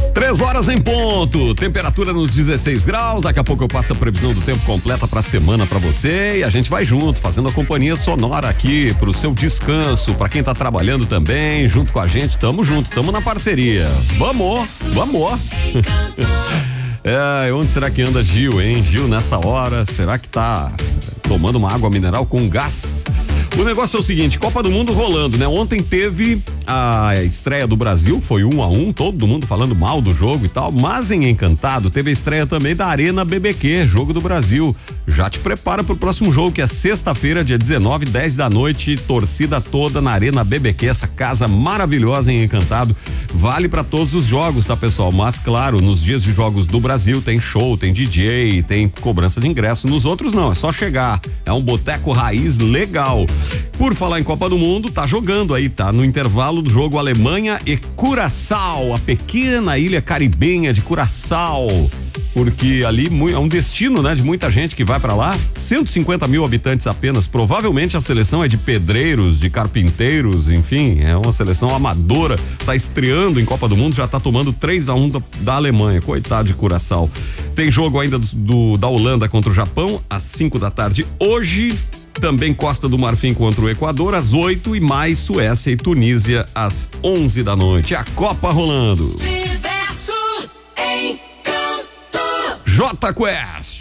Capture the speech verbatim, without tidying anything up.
Três horas em ponto, temperatura nos dezesseis graus, daqui a pouco eu passo a previsão do tempo completa pra semana pra você e a gente vai junto, fazendo a companhia sonora aqui pro seu descanso, pra quem tá trabalhando também, junto com a gente, tamo junto, tamo na parceria. Vamos, vamos. É, onde será que anda Gil, hein? Gil nessa hora, será que tá tomando uma água mineral com gás? O negócio é o seguinte, Copa do Mundo rolando, né? Ontem teve a estreia do Brasil, foi um a um, todo mundo falando mal do jogo e tal, mas em Encantado teve a estreia também da Arena B B Q, jogo do Brasil. Já te prepara pro próximo jogo, que é sexta-feira, dia dezenove, dez da noite, torcida toda na Arena B B Q, essa casa maravilhosa em Encantado. Vale para todos os jogos, tá, pessoal? Mas claro, nos dias de jogos do Brasil tem show, tem D J, tem cobrança de ingresso. Nos outros não, é só chegar. É um boteco raiz legal. Por falar em Copa do Mundo, tá jogando aí, tá? No intervalo do jogo Alemanha e Curaçao, a pequena ilha caribenha de Curaçao. Porque ali é um destino, né, de muita gente que vai pra lá. cento e cinquenta mil habitantes apenas. Provavelmente a seleção é de pedreiros, de carpinteiros, enfim, é uma seleção amadora. Tá estreando em Copa do Mundo, já tá tomando três a um da, da Alemanha. Coitado de Curaçao. Tem jogo ainda do, do da Holanda contra o Japão às cinco da tarde hoje. Também Costa do Marfim contra o Equador às oito e mais Suécia e Tunísia às onze da noite. A Copa rolando. J Quest.